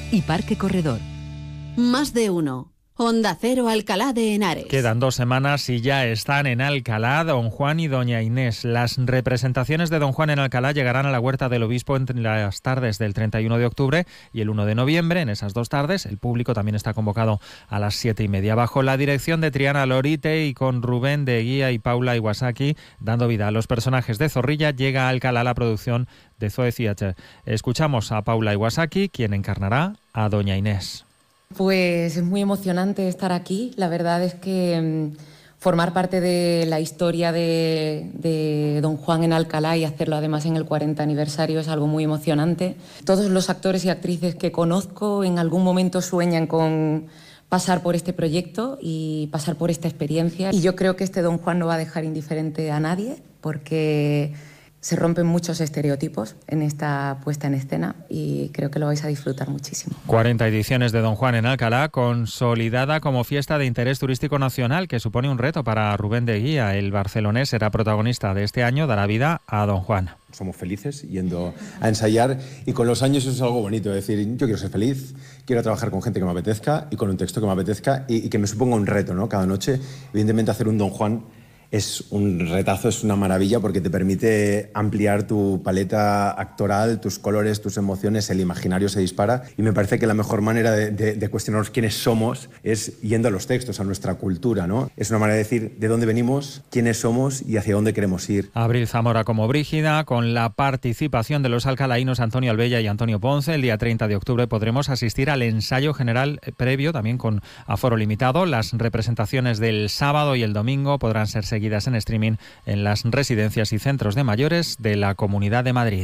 y Parque Corredor. Más de uno. Onda Cero, Alcalá de Henares. Quedan 2 semanas y ya están en Alcalá Don Juan y Doña Inés. Las representaciones de Don Juan en Alcalá llegarán a la Huerta del Obispo entre las tardes del 31 de octubre y el 1 de noviembre. En esas 2 tardes, el público también está convocado a las 7:30. Bajo la dirección de Triana Lorite y con Rubén de Guía y Paula Iwasaki, dando vida a los personajes de Zorrilla, llega a Alcalá la producción de Zoe Theatre. Escuchamos a Paula Iwasaki, quien encarnará a Doña Inés. Pues es muy emocionante estar aquí. La verdad es que formar parte de la historia de Don Juan en Alcalá y hacerlo además en el 40 aniversario es algo muy emocionante. Todos los actores y actrices que conozco en algún momento sueñan con pasar por este proyecto y pasar por esta experiencia. Y yo creo que este Don Juan no va a dejar indiferente a nadie, porque se rompen muchos estereotipos en esta puesta en escena y creo que lo vais a disfrutar muchísimo. 40 ediciones de Don Juan en Alcalá, consolidada como fiesta de interés turístico nacional, que supone un reto para Rubén de Guía. El barcelonés será protagonista de este año, dará vida a Don Juan. Somos felices yendo a ensayar y con los años eso es algo bonito, es decir, yo quiero ser feliz, quiero trabajar con gente que me apetezca y con un texto que me apetezca y que me suponga un reto, ¿no? Cada noche, evidentemente, hacer un Don Juan es un retazo, es una maravilla porque te permite ampliar tu paleta actoral, tus colores, tus emociones, el imaginario se dispara y me parece que la mejor manera de cuestionarnos quiénes somos es yendo a los textos, a nuestra cultura, ¿no? Es una manera de decir de dónde venimos, quiénes somos y hacia dónde queremos ir. Abril Zamora como Brígida, con la participación de los alcalaínos Antonio Albella y Antonio Ponce. El día 30 de octubre podremos asistir al ensayo general previo, también con aforo limitado. Las representaciones del sábado y el domingo podrán ser seguidas en streaming en las residencias y centros de mayores de la Comunidad de Madrid.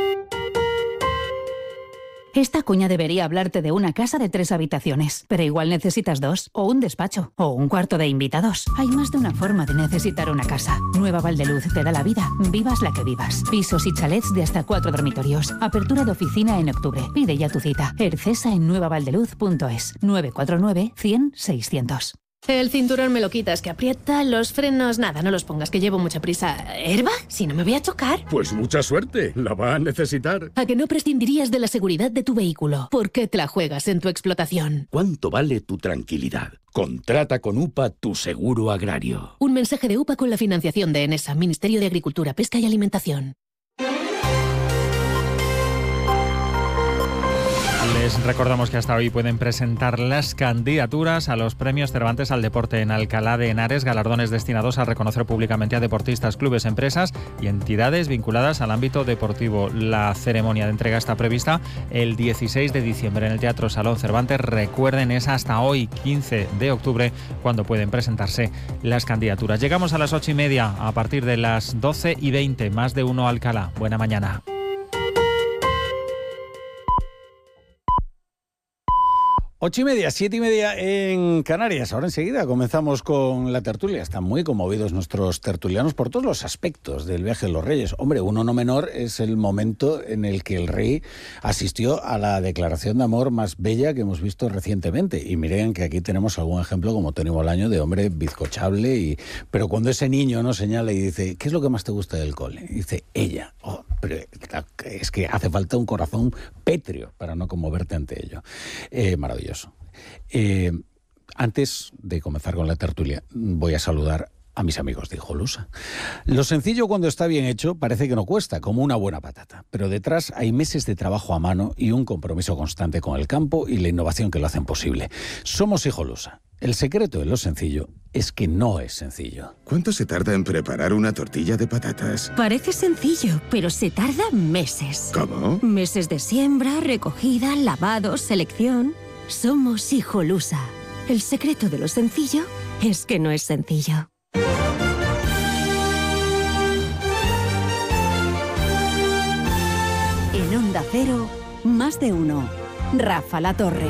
Esta cuña debería hablarte de una casa de 3 habitaciones, pero igual necesitas 2, o un despacho, o un cuarto de invitados. Hay más de una forma de necesitar una casa. Nueva Valdeluz te da la vida, vivas la que vivas. Pisos y chalets de hasta 4 dormitorios. Apertura de oficina en octubre. Pide ya tu cita. Ercesa en nuevavaldeluz.es. 949 100 600. El cinturón me lo quitas, que aprieta. Los frenos, nada, no los pongas, que llevo mucha prisa. ¿Airbag? Si no me voy a chocar. Pues mucha suerte, la va a necesitar. ¿A que no prescindirías de la seguridad de tu vehículo? ¿Por qué te la juegas en tu explotación? ¿Cuánto vale tu tranquilidad? Contrata con UPA tu seguro agrario. Un mensaje de UPA con la financiación de Enesa, Ministerio de Agricultura, Pesca y Alimentación. Les recordamos que hasta hoy pueden presentar las candidaturas a los premios Cervantes al Deporte en Alcalá de Henares, galardones destinados a reconocer públicamente a deportistas, clubes, empresas y entidades vinculadas al ámbito deportivo. La ceremonia de entrega está prevista el 16 de diciembre en el Teatro Salón Cervantes. Recuerden, es hasta hoy, 15 de octubre, cuando pueden presentarse las candidaturas. Llegamos a las 8:30, a partir de las 12:20, más de uno Alcalá. Buena mañana. 8:30, 7:30 en Canarias. Ahora enseguida comenzamos con la tertulia. Están muy conmovidos nuestros tertulianos por todos los aspectos del viaje de los Reyes. Hombre, uno no menor es el momento en el que el rey asistió a la declaración de amor más bella que hemos visto recientemente. Y miren que aquí tenemos algún ejemplo como Tony Bolaño de hombre bizcochable. Pero cuando ese niño nos señala y dice, ¿qué es lo que más te gusta del cole? Y dice, ella. Oh, pero es que hace falta un corazón pétreo para no conmoverte ante ello. Maravilloso. Antes de comenzar con la tertulia, voy a saludar a mis amigos de Hijolusa. Lo sencillo cuando está bien hecho parece que no cuesta, como una buena patata, pero detrás hay meses de trabajo a mano y un compromiso constante con el campo y la innovación que lo hacen posible. Somos Hijolusa. El secreto de lo sencillo es que no es sencillo. ¿Cuánto se tarda en preparar una tortilla de patatas? Parece sencillo, pero se tarda meses. ¿Cómo? Meses de siembra, recogida, lavado, selección. Somos Hijolusa. El secreto de lo sencillo es que no es sencillo. En Onda Cero, más de uno. Rafa La Torre.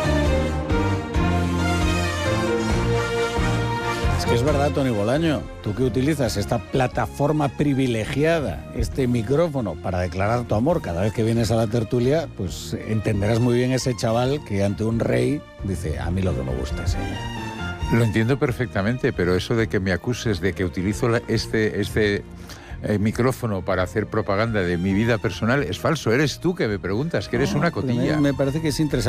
Es que es verdad, Tony Bolaño, tú que utilizas esta plataforma privilegiada, este micrófono para declarar tu amor cada vez que vienes a la tertulia, pues entenderás muy bien ese chaval que ante un rey dice, a mí lo que me gusta es ella. Lo entiendo perfectamente, pero eso de que me acuses de que utilizo este micrófono para hacer propaganda de mi vida personal es falso. Eres tú que me preguntas, que eres una cotilla. Me parece que es interesante.